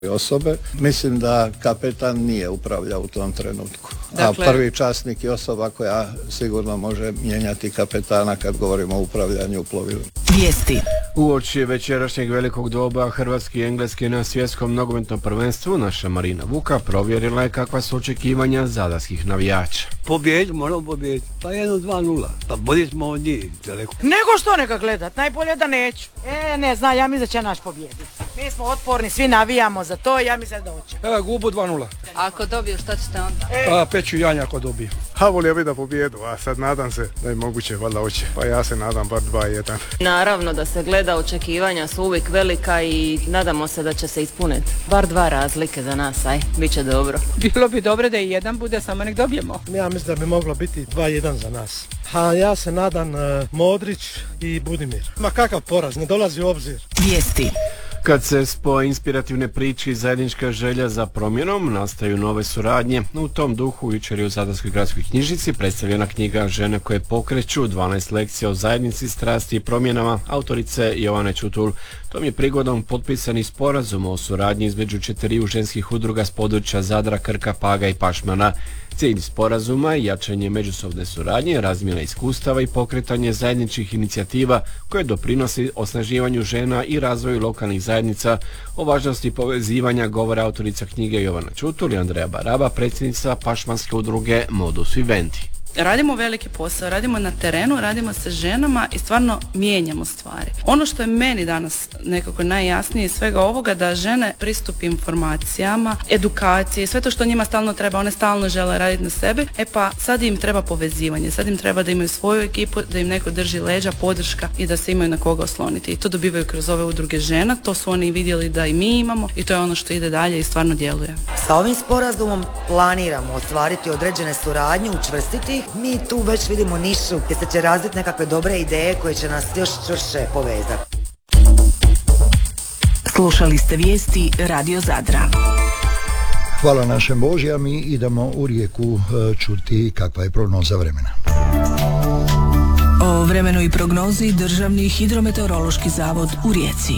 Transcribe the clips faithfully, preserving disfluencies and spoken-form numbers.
osobe. Mislim da kapetan nije upravljao u tom trenutku. Dakle, a prvi časnik je osoba koja sigurno može mijenjati kapetana kad govorimo o upravljanju plovilom. Vijesti. Uoči večerašnjeg velikog doba Hrvatski i Engleski na svjetskom nogometnom prvenstvu naša Marina Vuka provjerila je kakva su očekivanja zadarskih navijača. Pobjedi, moramo pobjediti. Pa jedno, dva, nula. Pa bolje smo od njih daleko. Nego što neka gledat, najbolje da neću. E, ne znam, ja mislim da će naš pobjediti. Mi smo otporni, svi navijamo za to i ja mislim da će. Evo, gubu dva nula. Ako dobiju, šta ćete onda? E. Pa peću janja ako dobiju. Ha, volio bi da pobjedu, a sad nadam se da je moguće, valjda hoće. Pa ja se nadam bar dva jedan. Naravno da se gleda, očekivanja su uvijek velika i nadamo se da će se ispuniti. Bar dva razlike za nas, aj, bit će dobro. Bilo bi dobro da i jedan bude, samo nek dobijemo. Ja mislim da bi moglo biti dva jedan za nas. A ja se nadam uh, Modrić i Budimir. Ma kakav poraz, ne dolazi u obzir. Vijesti. Kad se spoje inspirativne priče i zajednička želja za promjenom, nastaju nove suradnje. U tom duhu jučer je u Zadarskoj gradskoj knjižnici predstavljena knjiga Žene koje pokreću, dvanaest lekcija o zajednici, strasti i promjenama, autorice Jovane Čutul. Tom je prigodom potpisani sporazum o suradnji između četiriju ženskih udruga s područja Zadra, Krka, Paga i Pašmana. Cilj sporazuma je jačanje međusobne suradnje, razmjena iskustava i pokretanje zajedničkih inicijativa koje doprinosi osnaživanju žena i razvoju lokalnih zajednica. O važnosti povezivanja govore autorica knjige Jovana Čutul i Andreja Baraba, predsjednica Pašmanske udruge Modus Vivendi. Radimo veliki posao, radimo na terenu, radimo sa ženama i stvarno mijenjamo stvari. Ono što je meni danas nekako najjasnije iz svega ovoga, da žene pristup informacijama, edukaciji, sve to što njima stalno treba, one stalno žele raditi na sebi, e pa sad im treba povezivanje, sad im treba da imaju svoju ekipu, da im neko drži leđa, podrška i da se imaju na koga osloniti. I to dobivaju kroz ove udruge žena, to su oni vidjeli da i mi imamo i to je ono što ide dalje i stvarno djeluje. Sa ovim sporazumom planiramo ostvariti određene suradnje, učvrstiti. Mi tu već vidimo nišu gdje se će razviti nekakve dobre ideje koje će nas još čvršće povezati. Slušali ste vijesti Radio Zadra. Hvala našem Božja, mi idemo u Rijeku čuti kakva je prognoza vremena. O vremenu i prognozi Državni hidrometeorološki zavod u Rijeci.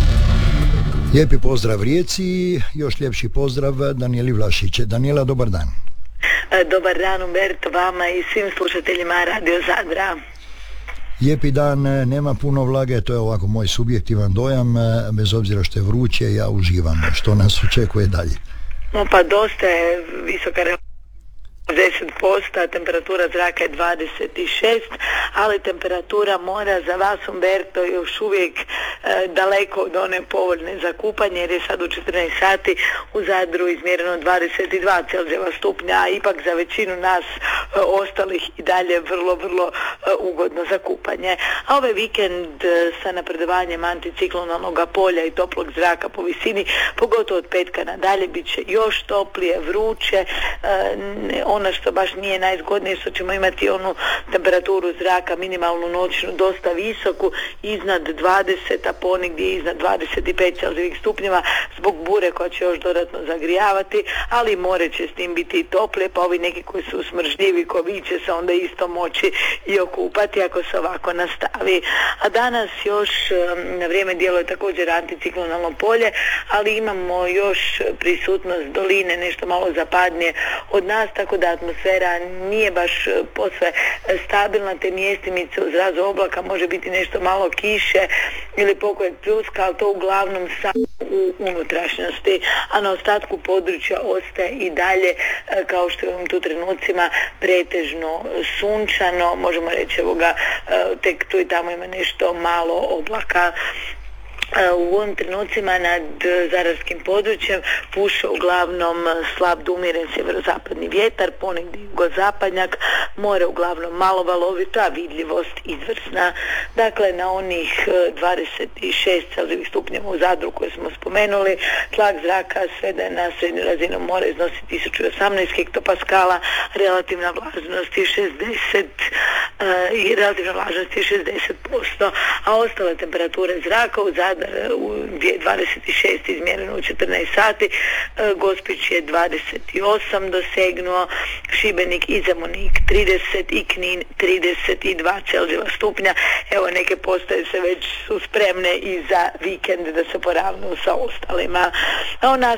Lijepi pozdrav Rijeci, još ljepši pozdrav Danijeli Vlašić. Danijela, dobar dan. Dobar dan Umberto, vama i svim slušateljima Radio Zadra. Lijepi dan, nema puno vlage, to je ovako moj subjektivan dojam, bez obzira što je vruće, ja uživam. Što nas očekuje dalje? No pa dosta je visoka deset posto, temperatura zraka je dvadeset šest, ali temperatura mora za vas Umberto još uvijek e, daleko od one povoljne za kupanje, jer je sad u četrnaest sati u Zadru izmjereno dvadeset dva Celzijeva stupnja, a ipak za većinu nas e, ostalih i dalje vrlo, vrlo e, ugodno za kupanje. A ovaj vikend e, sa napredovanjem anticiklonalnog polja i toplog zraka po visini, pogotovo od petka nadalje, bit će još toplije, vruće, e, ono što baš nije najzgodnije, što ćemo imati onu temperaturu zraka minimalnu noćnu dosta visoku, iznad dvadeset, a ponegdje iznad dvadeset pet Celzijevih stupnjeva zbog bure koja će još dodatno zagrijavati, ali more će s tim biti toplije, pa ovi neki koji su smržljivi ko vi će se onda isto moći i okupati ako se ovako nastavi. A danas još na vrijeme djeluje također anticiklonalno polje, ali imamo još prisutnost doline nešto malo zapadnije od nas, tako da atmosfera nije baš posve stabilna, te mjestimice uz raz oblaka može biti nešto malo kiše ili pokojeg pljuska, ali to uglavnom samo u unutrašnjosti, a na ostatku područja ostaje i dalje, kao što je u ovim tu trenucima, pretežno sunčano, možemo reći evo ga, tek tu i tamo ima nešto malo oblaka. U ovim trenucima nad zadarskim područjem puše uglavnom slab do umjeren sjeverozapadni vjetar, ponegdje jugozapadnjak, more uglavnom malo valovito, a vidljivost izvrsna. Dakle, na onih dvadeset šest Celzijevih stupnjeva u Zadru koje smo spomenuli, tlak zraka svede na srednju razinu mora iznosi tisuću osamnaest hektopaskala, relativna vlažnost je šezdeset i relativna vlažnost je šezdeset posto, a ostale temperature zraka u Zadru Zadar u dvadeset šest izmjereno u četrnaest sati, e, Gospić je dvadeset osam dosegnuo, Šibenik i Zemunik trideset i Knin trideset dva Celzijeva stupnja. Evo, neke postaje se već su spremne i za vikend da se poravnu sa ostalima. A u nas